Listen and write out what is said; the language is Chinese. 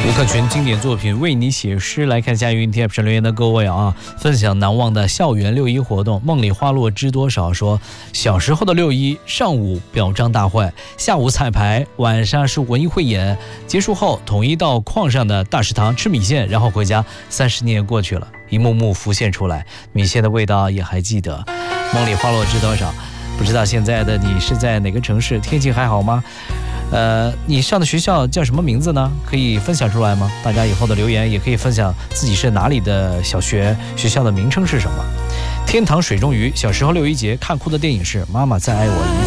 吴克群经典作品《为你写诗》，来看下云 TF 上留言的各位啊，分享难忘的校园六一活动。梦里花落知多少说，小时候的六一，上午表彰大会，下午彩排，晚上是文艺汇演，结束后统一到矿上的大食堂吃米线，然后回家。30年过去了，一幕幕浮现出来，米线的味道也还记得。梦里花落知多少？不知道现在的你是在哪个城市，天气还好吗？你上的学校叫什么名字呢？可以分享出来吗？大家以后的留言也可以分享自己是哪里的小学，学校的名称是什么。天堂水中鱼，小时候六一节看哭的电影是《妈妈再爱我一次》。